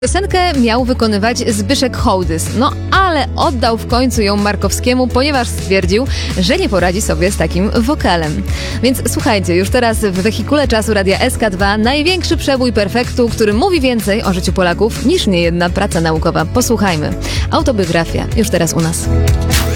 Piosenkę miał wykonywać Zbyszek Hołdys, ale oddał w końcu ją Markowskiemu, ponieważ stwierdził, że nie poradzi sobie z takim wokalem. Więc słuchajcie, już teraz w wehikule czasu Radia SK2 największy przebój Perfektu, który mówi więcej o życiu Polaków niż niejedna praca naukowa. Posłuchajmy. Autobiografia już teraz u nas.